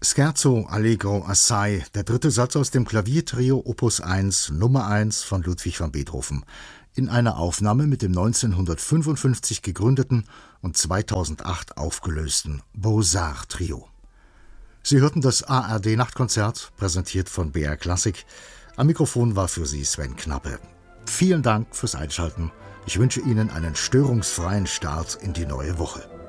Scherzo Allegro Assai, der dritte Satz aus dem Klaviertrio Opus 1 Nummer 1 von Ludwig van Beethoven, in einer Aufnahme mit dem 1955 gegründeten und 2008 aufgelösten Beaux-Arts Trio. Sie hörten das ARD-Nachtkonzert, präsentiert von BR Classic. Am Mikrofon war für Sie Sven Knappe. Vielen Dank fürs Einschalten. Ich wünsche Ihnen einen störungsfreien Start in die neue Woche.